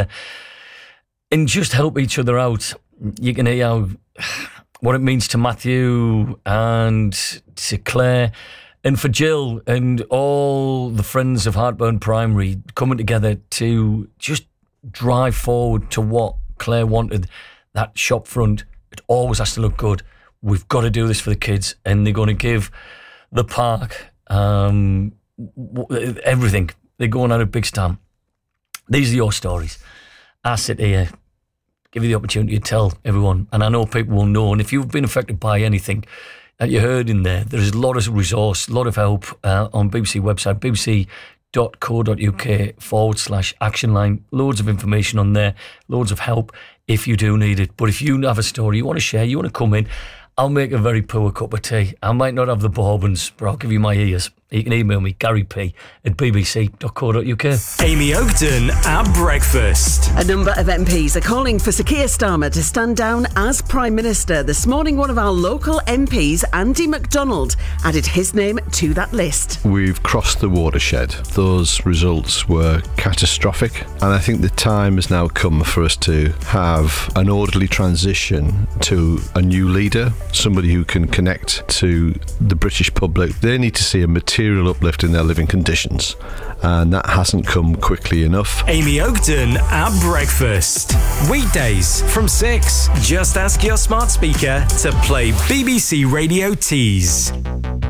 together and just help each other out. You can hear what it means to Matthew and to Claire and for Jill and all the friends of Heartburn Primary coming together to just drive forward to what Claire wanted. That shop front, it always has to look good. We've got to do this for the kids, and they're going to give the park everything. They're going out a big stamp. These are your stories. I sit here, give you the opportunity to tell everyone, and I know people will know. And if you've been affected by anything that you heard in there, there's a lot of resource, a lot of help on BBC website, bbc.co.uk/action line. Loads of information on there, loads of help if you do need it. But if you have a story you want to share, you want to come in, I'll make a very poor cup of tea. I might not have the bourbons, but I'll give you my ears. You can email me, garyp@bbc.co.uk. Amy Oakton at breakfast. A number of MPs are calling for Sir Keir Starmer to stand down as Prime Minister. This morning, one of our local MPs, Andy MacDonald, added his name to that list. We've crossed the watershed. Those results were catastrophic, and I think the time has now come for us to have an orderly transition to a new leader, somebody who can connect to the British public. They need to see a material uplift in their living conditions, and that hasn't come quickly enough. Amy Oakton at breakfast. Weekdays from 6. Just ask your smart speaker to play BBC Radio Tees.